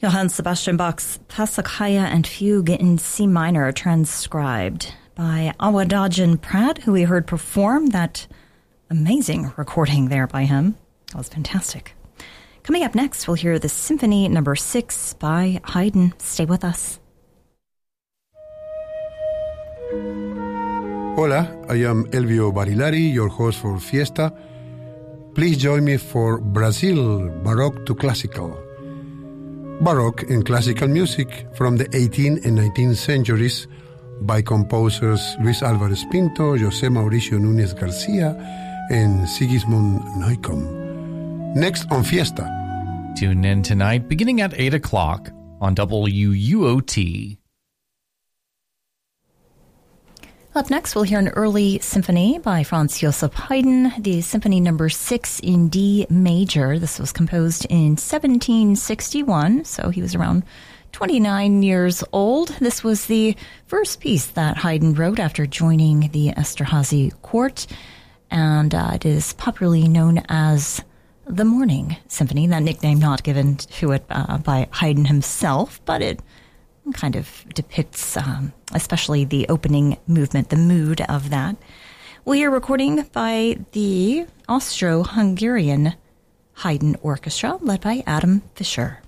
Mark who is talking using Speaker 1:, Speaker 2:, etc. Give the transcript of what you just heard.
Speaker 1: Johann Sebastian Bach's Passacaglia and Fugue in C minor, transcribed by Awadagin Pratt, who we heard perform that amazing recording there by him. That was fantastic. Coming up next, we'll hear the Symphony No. 6 by Haydn. Stay with us.
Speaker 2: Hola, I am Elvio Barilari, your host for Fiesta. Please join me for Brazil, Baroque to Classical. Baroque and classical music from the 18th and 19th centuries by composers Luis Álvarez Pinto, José Mauricio Núñez García, and Sigismund Neukomm. Next on Fiesta.
Speaker 3: Tune in tonight beginning at 8 o'clock on WUOT.
Speaker 1: Up next, we'll hear an early symphony by Franz Joseph Haydn, the Symphony No. 6 in D major. This was composed in 1761, so he was around 29 years old. This was the first piece that Haydn wrote after joining the Esterházy court, and it is popularly known as the Morning Symphony, that nickname not given to it by Haydn himself, but it kind of depicts especially the opening movement, the mood of that. We'll hear a recording by the Austro-Hungarian Haydn Orchestra led by Adam Fischer.